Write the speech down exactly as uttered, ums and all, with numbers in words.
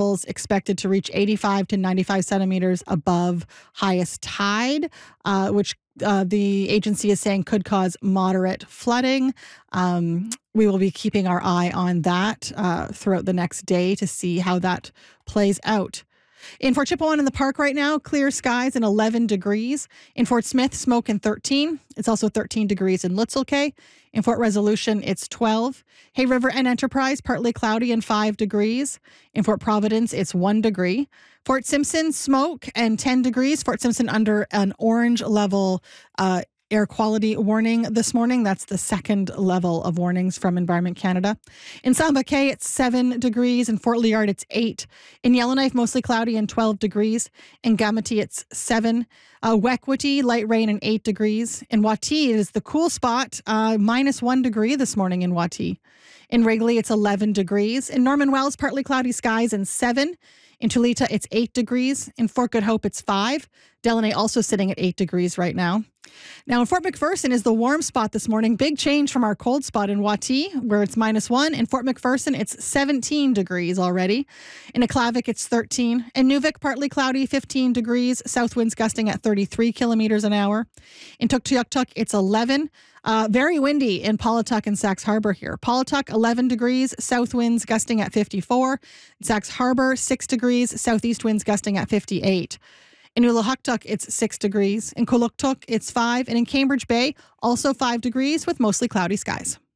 levels expected to reach eighty-five to ninety-five centimeters above highest tide, uh, which uh, the agency is saying could cause moderate flooding. Um, we will be keeping our eye on that uh, throughout the next day to see how that plays out. In Fort Chipewyan in the park right now, clear skies and eleven degrees. In Fort Smith, smoke and thirteen. It's also thirteen degrees in Litzel Cay. In Fort Resolution, it's twelve. Hay River and Enterprise, partly cloudy and five degrees. In Fort Providence, it's one degree. Fort Simpson, smoke and ten degrees. Fort Simpson under an orange level uh, air quality warning this morning. That's the second level of warnings from Environment Canada. In Samba Cay, it's seven degrees. In Fort Liard, it's eight. In Yellowknife, mostly cloudy and twelve degrees. In Gamity, it's seven. Uh, Wekwutty, light rain and eight degrees. In Wati, it is the cool spot, uh, minus one degree this morning in Wati. In Wrigley, it's eleven degrees. In Norman Wells, partly cloudy skies and seven. In Tulita, it's eight degrees. In Fort Good Hope, it's five. Delaney also sitting at eight degrees right now. Now, in Fort McPherson is the warm spot this morning. Big change from our cold spot in Wati, where it's minus one. In Fort McPherson, it's seventeen degrees already. In Aklavik, it's thirteen. In Nuvik, partly cloudy, fifteen degrees. South winds gusting at thirty-three kilometers an hour. In Tuktoyaktuk, it's eleven. Uh, very windy in Paulatuck and Sax Harbor here. Paulatuck, eleven degrees. South winds gusting at fifty-four. Sax Harbor, six degrees. Southeast winds gusting at fifty-eight. In Ulahucktuk, it's six degrees. In Kuluktuk, it's five. And in Cambridge Bay, also five degrees with mostly cloudy skies.